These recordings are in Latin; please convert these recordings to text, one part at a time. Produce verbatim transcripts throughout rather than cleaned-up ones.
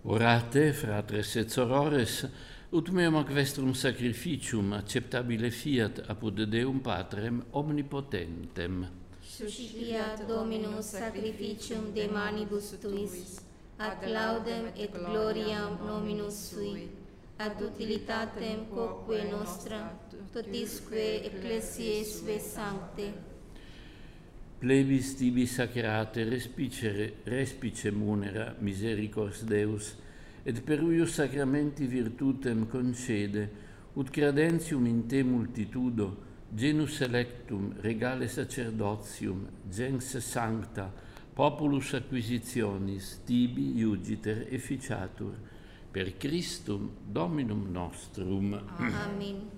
Orate, fratres et sorores, ut meum ac vestrum sacrificium acceptabile fiat apud Deum Patrem omnipotentem. Suscipiat Dominus sacrificium de manibus tuis, ad laudem et gloriam nominus sui, ad utilitatem quoque nostra, totisque ecclesiae sue sancte. Plebis tibi sacrate respicere, respice munera misericors Deus, et per uius sacramenti virtutem concede, ut credentium in te multitudo, genus electum, regale sacerdotium, gens sancta, populus acquisitionis, tibi iugiter efficiatur, per Christum Dominum nostrum. Amen.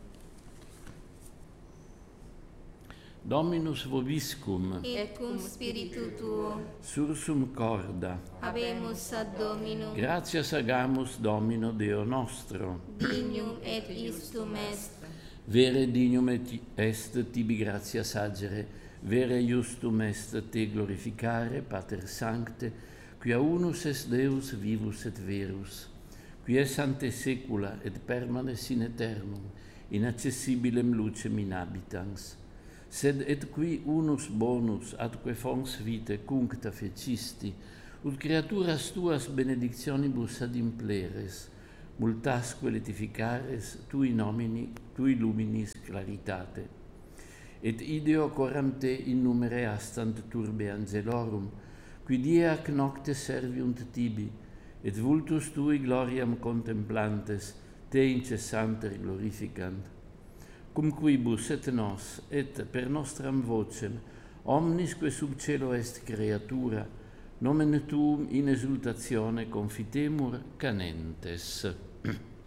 Dominus vobiscum, Et cum spiritu tuo, sursum corda, habemus ad Dominum, gratias agamus Domino Deo nostro. dignum et istum est, Vere dignum et est tibi gratias agere, vere justum est te glorificare, Pater Sancte, quia unus est Deus vivus et verus, qui es ante saecula et permanes in aeternum, inaccessibilem lucem in habitans. Sed et qui unus bonus atque fons vitae cuncta fecisti, ut creaturas tuas benedictionibus ad impleres, multasque letificares tui nomini, tui luminis claritate. Et ideo coram te in numere astant turbe angelorum, qui die ac nocte serviunt tibi, et vultus tui gloriam contemplantes, te incessanter glorificant. Cum quibus et nos, et per nostram vocem, omnisque sub cielo est creatura, nomen tuum in exultatione confitemur canentes.